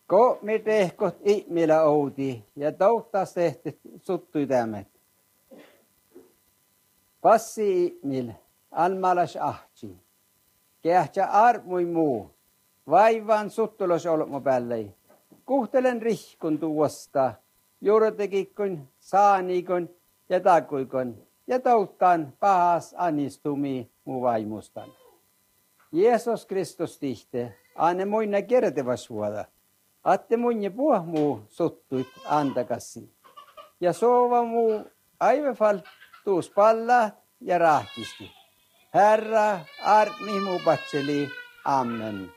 Ko me tehkot ihmillä outi ja touttas tehty suttui tämmöt. Passi ihmil, almalas ahti. Kehtsä armui muu, vaivan suttulos olmo päällei. Kuhtelen rihkun tuosta, juurotekikon, saanikon ja takuikon, ja touttaan pahas anistumi muu vaimustan. Jeesus Kristus tihte, anne muinne kertevas vuoda. Atte munne puh muu suttuit antakassi. Ja sova muu aivefal tuus palla ja rahtisti. Herra, armi muu patseli. Amen.